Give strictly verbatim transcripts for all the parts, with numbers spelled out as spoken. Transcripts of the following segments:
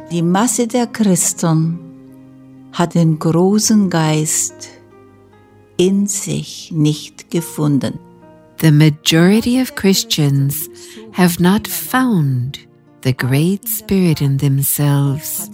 Die Masse der Christen hat den großen Geist in sich nicht gefunden. The majority of Christians have not found the Great Spirit in themselves.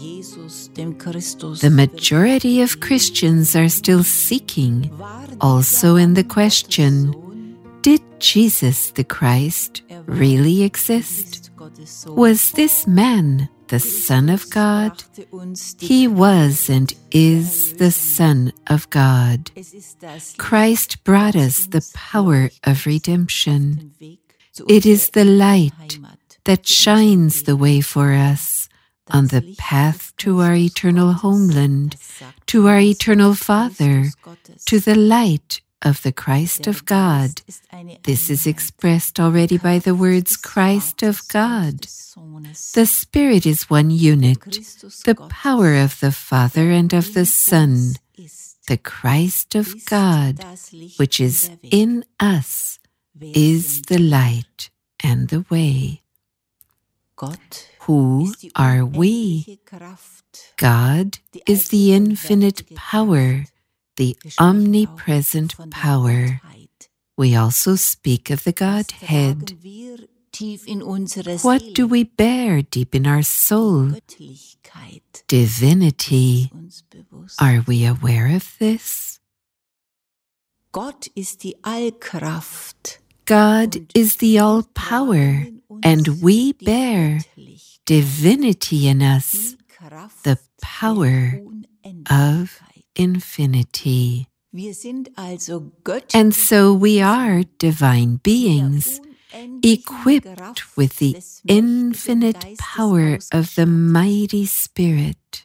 The majority of Christians are still seeking, also in the question, did Jesus the Christ really exist? Was this man the Son of God? He was and is the Son of God. Christ brought us the power of redemption. It is the light that shines the way for us on the path to our eternal homeland, to our eternal Father, to the light of the Christ of God. This is expressed already by the words Christ of God. The Spirit is one unit, the power of the Father and of the Son, the Christ of God, which is in us, is the light and the way. Who are we? God is the infinite power, the omnipresent power. We also speak of the Godhead. What do we bear deep in our soul? Divinity. Are we aware of this? God is the Allkraft. God is the all-power, and we bear divinity in us, the power of infinity. And so we are divine beings, equipped with the infinite power of the mighty Spirit.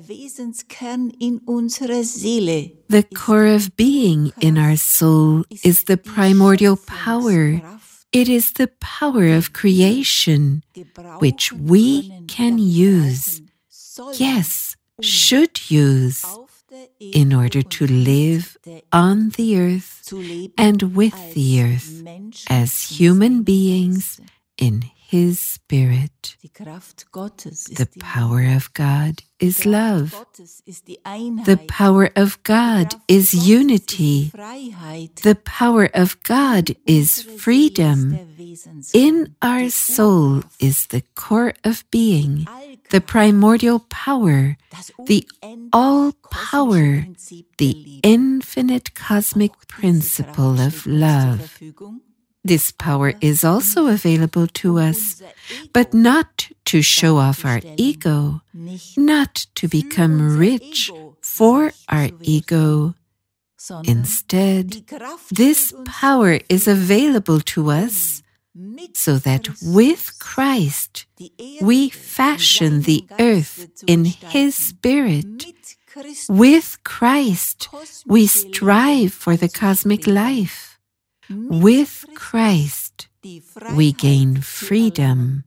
The core of being in our soul is the primordial power. It is the power of creation, which we can use, yes, should use, in order to live on the earth and with the earth as human beings in His Spirit. The power of God is love. The power of God is unity. The power of God is freedom. In our soul is the core of being, the primordial power, the all-power, the infinite cosmic principle of love. This power is also available to us, but not to show off our ego, not to become rich for our ego. Instead, this power is available to us so that with Christ we fashion the earth in His Spirit. With Christ we strive for the cosmic life. With Christ, we gain freedom.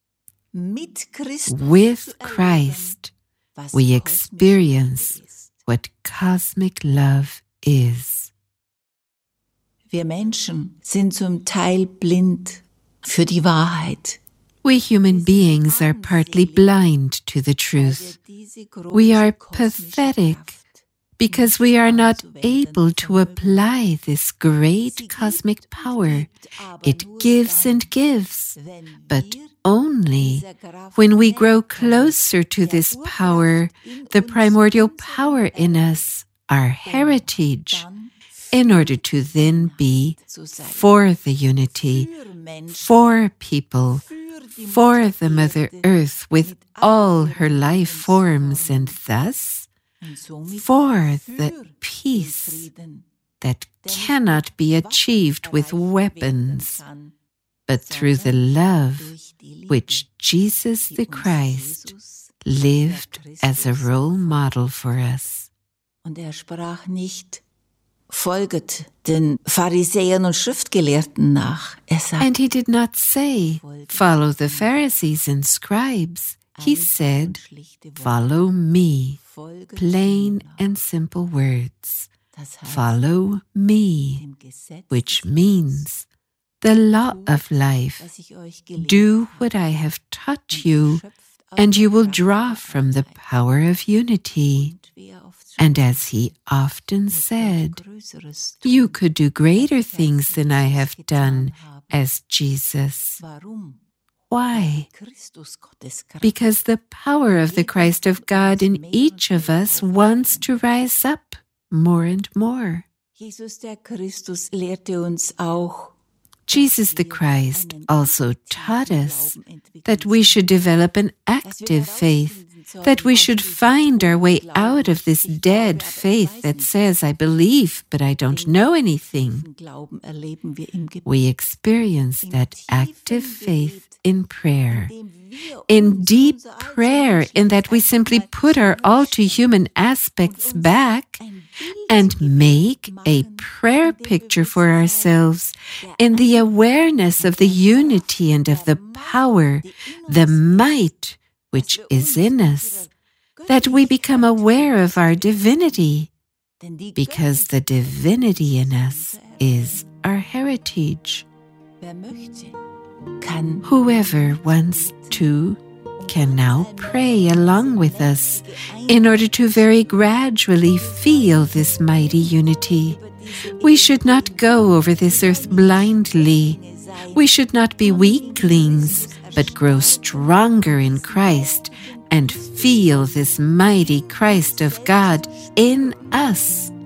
With Christ, we experience what cosmic love is. Wir Menschen sind zum Teil blind für die Wahrheit. We human beings are partly blind to the truth. We are pathetic because we are not able to apply this great cosmic power. It gives and gives, but only when we grow closer to this power, the primordial power in us, our heritage, in order to then be for the unity, for people, for the Mother Earth with all her life forms, and thus for the peace that cannot be achieved with weapons, but through the love which Jesus the Christ lived as a role model for us. Und er sprach nicht, folget den Pharisäern und Schriftgelehrten nach. Er sagt, and he did not say, follow the Pharisees and scribes. He said, follow me. Plain and simple words. Follow me, which means the law of life. Do what I have taught you and you will draw from the power of unity. And as he often said, you could do greater things than I have done as Jesus. Why? Because the power of the Christ of God in each of us wants to rise up more and more. Jesus the Christ also taught us that we should develop an active faith, that we should find our way out of this dead faith that says, I believe, but I don't know anything. We experience that active faith in prayer, in deep prayer, in that we simply put our all-too-human aspects back and make a prayer picture for ourselves in the awareness of the unity and of the power, the might which is in us, that we become aware of our divinity, because the divinity in us is our heritage. Whoever wants to can now pray along with us in order to very gradually feel this mighty unity. We should not go over this earth blindly. We should not be weaklings, but grow stronger in Christ and feel this mighty Christ of God in us.